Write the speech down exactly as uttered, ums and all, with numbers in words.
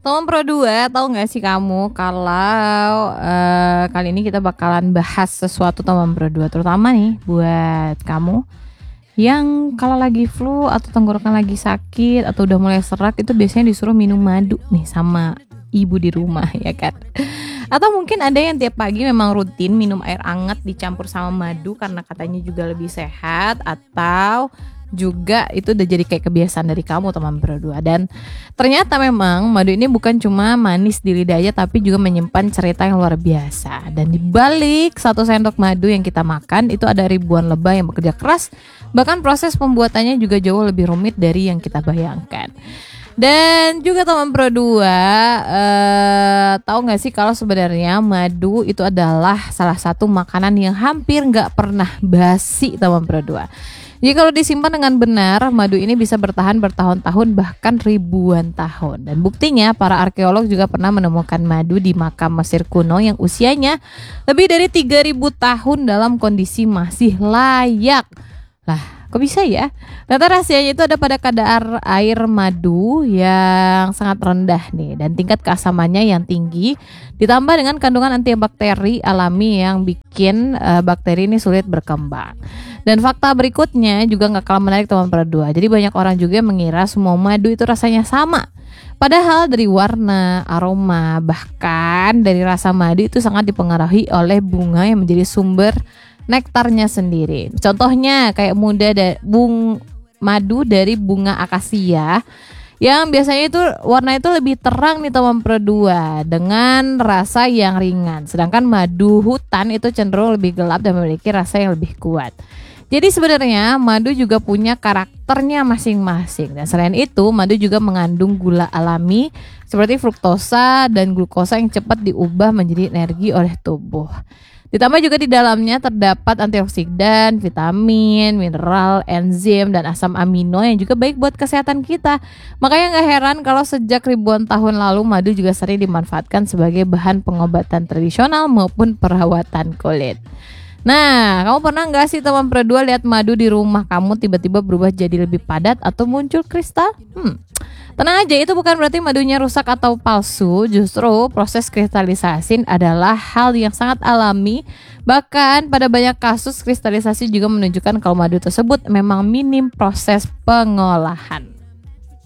Teman Pro dua, tahu nggak sih kamu kalau eh, kali ini kita bakalan bahas sesuatu teman Pro dua, terutama nih buat kamu yang kalau lagi flu atau tenggorokan lagi sakit atau udah mulai serak itu biasanya disuruh minum madu nih sama ibu di rumah ya kan. Atau mungkin ada yang tiap pagi memang rutin minum air hangat dicampur sama madu karena katanya juga lebih sehat, atau juga itu udah jadi kayak kebiasaan dari kamu teman berdua. Dan ternyata memang madu ini bukan cuma manis di lidah aja, tapi juga menyimpan cerita yang luar biasa. Dan di balik satu sendok madu yang kita makan itu ada ribuan lebah yang bekerja keras. Bahkan proses pembuatannya juga jauh lebih rumit dari yang kita bayangkan. Dan juga teman Pro dua, eh, tahu nggak sih kalau sebenarnya madu itu adalah salah satu makanan yang hampir nggak pernah basi teman Pro dua. Jadi kalau disimpan dengan benar, madu ini bisa bertahan bertahun-tahun bahkan ribuan tahun. Dan buktinya para arkeolog juga pernah menemukan madu di makam Mesir kuno yang usianya lebih dari tiga ribu tahun dalam kondisi masih layak. Lah, kok bisa ya? Ternyata rahasianya itu ada pada kadar air madu yang sangat rendah nih, dan tingkat keasamannya yang tinggi, ditambah dengan kandungan antibakteri alami yang bikin uh, bakteri ini sulit berkembang. Dan fakta berikutnya juga gak kalah menarik teman Pro dua. Jadi banyak orang juga mengira semua madu itu rasanya sama. Padahal dari warna, aroma, bahkan dari rasa madu itu sangat dipengaruhi oleh bunga yang menjadi sumber nektarnya sendiri. Contohnya kayak muda da- bung madu dari bunga akasia yang biasanya itu warna itu lebih terang nih teman Pro dua dengan rasa yang ringan. Sedangkan madu hutan itu cenderung lebih gelap dan memiliki rasa yang lebih kuat. Jadi sebenarnya madu juga punya karakternya masing-masing. Dan selain itu, madu juga mengandung gula alami seperti fruktosa dan glukosa yang cepat diubah menjadi energi oleh tubuh. Ditambah juga di dalamnya terdapat antioksidan, vitamin, mineral, enzim, dan asam amino yang juga baik buat kesehatan kita. Makanya gak heran kalau sejak ribuan tahun lalu madu juga sering dimanfaatkan sebagai bahan pengobatan tradisional maupun perawatan kulit. Nah, kamu pernah gak sih teman Pro dua lihat madu di rumah kamu tiba-tiba berubah jadi lebih padat atau muncul kristal? Hmm, tenang aja, itu bukan berarti madunya rusak atau palsu. Justru proses kristalisasi adalah hal yang sangat alami. Bahkan pada banyak kasus kristalisasi juga menunjukkan kalau madu tersebut memang minim proses pengolahan.